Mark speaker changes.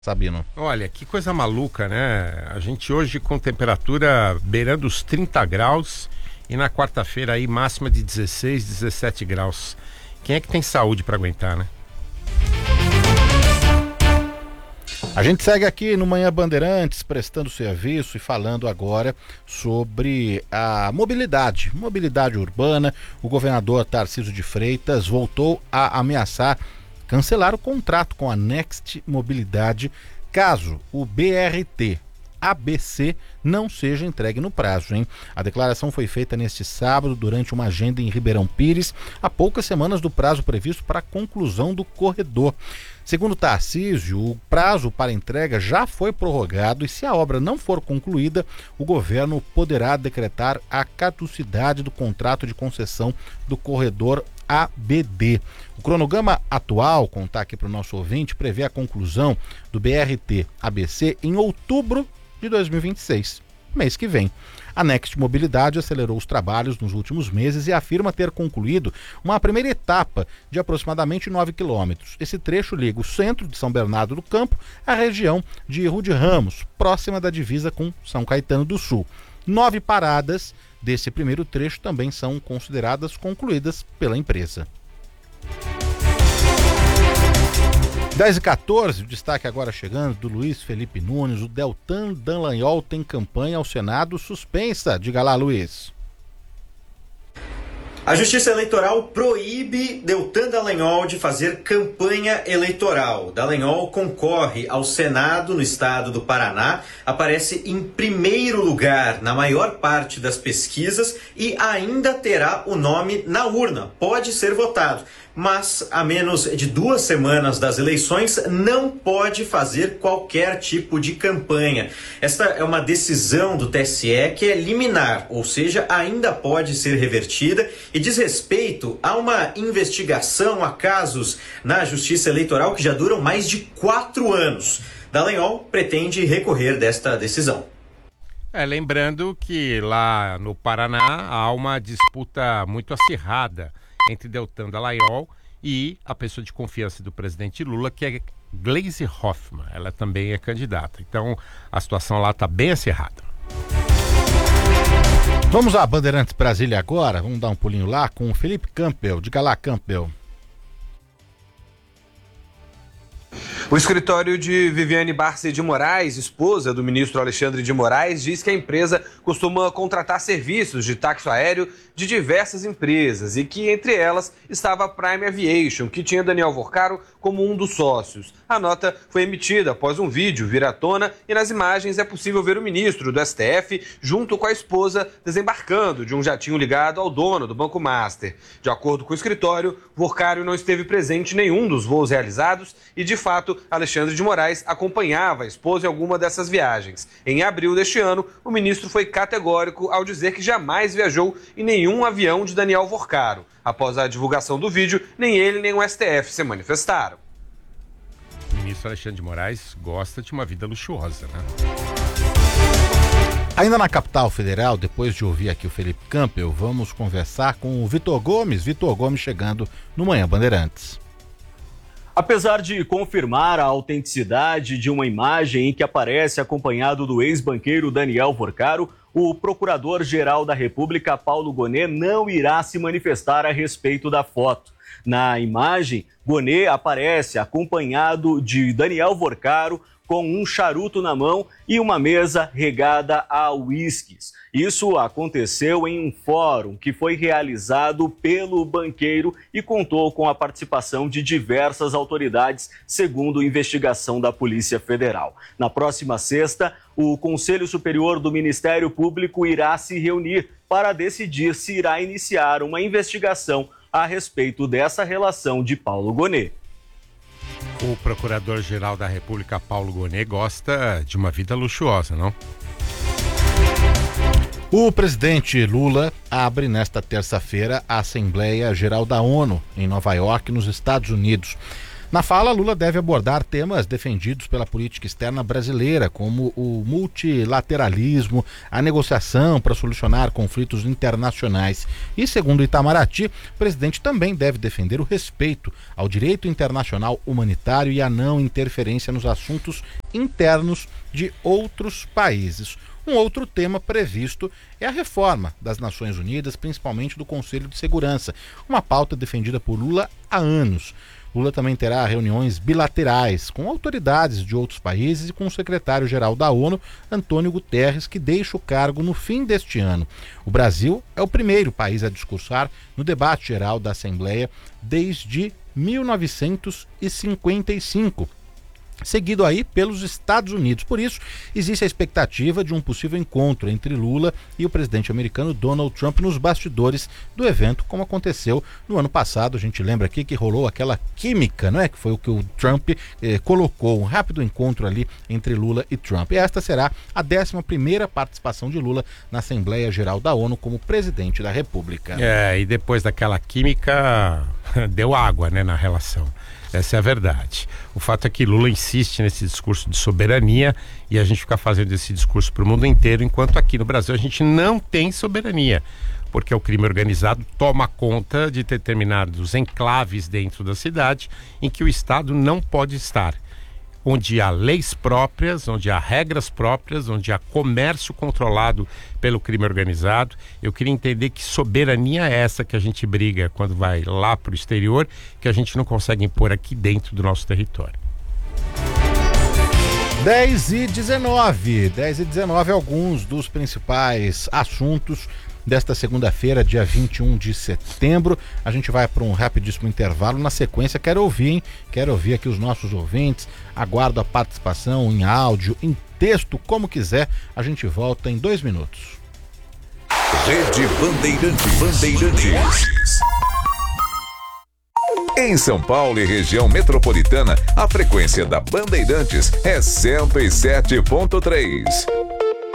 Speaker 1: Sabino.
Speaker 2: Olha, que coisa maluca, né? A gente hoje com temperatura beirando os 30 graus e na quarta-feira aí máxima de 16, 17 graus. Quem é que tem saúde para aguentar, né?
Speaker 1: A gente segue aqui no Manhã Bandeirantes, prestando serviço e falando agora sobre a mobilidade urbana. O governador Tarcísio de Freitas voltou a ameaçar cancelar o contrato com a Next Mobilidade caso o BRT ABC não seja entregue no prazo, hein? A declaração foi feita neste sábado durante uma agenda em Ribeirão Pires, a poucas semanas do prazo previsto para a conclusão do corredor. Segundo Tarcísio, o prazo para entrega já foi prorrogado e se a obra não for concluída, o governo poderá decretar a caducidade do contrato de concessão do corredor ABD. O cronograma atual, contar aqui para o nosso ouvinte, prevê a conclusão do BRT ABC em outubro de 2026, mês que vem. A Next Mobilidade acelerou os trabalhos nos últimos meses e afirma ter concluído uma primeira etapa de aproximadamente 9 quilômetros. Esse trecho liga o centro de São Bernardo do Campo à região de Rio de Ramos, próxima da divisa com São Caetano do Sul. 9 paradas desse primeiro trecho também são consideradas concluídas pela empresa. 10h14, o destaque agora chegando do Luiz Felipe Nunes. O Deltan Dallagnol tem campanha ao Senado suspensa. Diga lá, Luiz.
Speaker 3: A Justiça Eleitoral proíbe Deltan Dallagnol de fazer campanha eleitoral. Dallagnol concorre ao Senado no estado do Paraná, aparece em primeiro lugar na maior parte das pesquisas e ainda terá o nome na urna, pode ser votado. Mas a menos de 2 semanas das eleições não pode fazer qualquer tipo de campanha. Esta é uma decisão do TSE que é liminar, ou seja, ainda pode ser revertida e diz respeito a uma investigação a casos na Justiça Eleitoral que já duram mais de 4 anos. Dallagnol pretende recorrer desta decisão.
Speaker 2: Lembrando que lá no Paraná há uma disputa muito acirrada entre Deltan Dallagnol e a pessoa de confiança do presidente Lula, que é Gleisi Hoffmann. Ela também é candidata. Então, a situação lá está bem acirrada.
Speaker 1: Vamos a Bandeirantes Brasília agora. Vamos dar um pulinho lá com o Felipe Campbell. Diga lá, Campbell.
Speaker 4: O escritório de Viviane Barça de Moraes, esposa do ministro Alexandre de Moraes, diz que a empresa costuma contratar serviços de táxi aéreo de diversas empresas e que entre elas estava a Prime Aviation, que tinha Daniel Vorcaro como um dos sócios. A nota foi emitida após um vídeo vir à tona e nas imagens é possível ver o ministro do STF junto com a esposa desembarcando de um jatinho ligado ao dono do Banco Master. De acordo com o escritório, Vorcaro não esteve presente em nenhum dos voos realizados e, de fato, Alexandre de Moraes acompanhava a esposa em alguma dessas viagens. Em abril deste ano, o ministro foi categórico ao dizer que jamais viajou em nenhum avião de Daniel Vorcaro. Após a divulgação do vídeo, nem ele nem o STF se manifestaram.
Speaker 2: O ministro Alexandre de Moraes gosta de uma vida luxuosa, né?
Speaker 1: Ainda na capital federal, depois de ouvir aqui o Felipe Campbell, vamos conversar com o Vitor Gomes. Vitor Gomes chegando no Manhã Bandeirantes.
Speaker 5: Apesar de confirmar a autenticidade de uma imagem em que aparece acompanhado do ex-banqueiro Daniel Vorcaro, o Procurador-Geral da República, Paulo Gonet, não irá se manifestar a respeito da foto. Na imagem, Gonet aparece acompanhado de Daniel Vorcaro com um charuto na mão e uma mesa regada a uísques. Isso aconteceu em um fórum que foi realizado pelo banqueiro e contou com a participação de diversas autoridades, segundo investigação da Polícia Federal. Na próxima sexta, o Conselho Superior do Ministério Público irá se reunir para decidir se irá iniciar uma investigação a respeito dessa relação de Paulo Gonet.
Speaker 2: O Procurador-Geral da República, Paulo Gonet, gosta de uma vida luxuosa, não?
Speaker 1: O presidente Lula abre nesta terça-feira a Assembleia Geral da ONU, em Nova York, nos Estados Unidos. Na fala, Lula deve abordar temas defendidos pela política externa brasileira, como o multilateralismo, a negociação para solucionar conflitos internacionais. E, segundo Itamaraty, o presidente também deve defender o respeito ao direito internacional humanitário e a não interferência nos assuntos internos de outros países. Um outro tema previsto é a reforma das Nações Unidas, principalmente do Conselho de Segurança, uma pauta defendida por Lula há anos. Lula também terá reuniões bilaterais com autoridades de outros países e com o secretário-geral da ONU, Antônio Guterres, que deixa o cargo no fim deste ano. O Brasil é o primeiro país a discursar no debate geral da Assembleia desde 1955. Seguido aí pelos Estados Unidos. Por isso, existe a expectativa de um possível encontro entre Lula e o presidente americano Donald Trump nos bastidores do evento, como aconteceu no ano passado. A gente lembra aqui que rolou aquela química, não é? Que foi o que o Trump colocou, um rápido encontro ali entre Lula e Trump. E esta será a 11ª participação de Lula na Assembleia Geral da ONU como presidente da República.
Speaker 2: E depois daquela química, deu água, né, na relação. Essa é a verdade. O fato é que Lula insiste nesse discurso de soberania e a gente fica fazendo esse discurso para o mundo inteiro, enquanto aqui no Brasil a gente não tem soberania, porque o crime organizado toma conta de determinados enclaves dentro da cidade em que o Estado não pode estar. Onde há leis próprias, onde há regras próprias, onde há comércio controlado pelo crime organizado. Eu queria entender que soberania é essa que a gente briga quando vai lá para o exterior, que a gente não consegue impor aqui dentro do nosso território.
Speaker 1: 10h19, alguns dos principais assuntos desta segunda-feira, dia 21 de setembro. A gente vai para um rapidíssimo intervalo. Na sequência, quero ouvir aqui os nossos ouvintes. Aguardo a participação em áudio, em texto, como quiser. A gente volta em 2 minutos.
Speaker 6: Rede Bandeirantes. Em São Paulo e região metropolitana, a frequência da Bandeirantes é 107.3.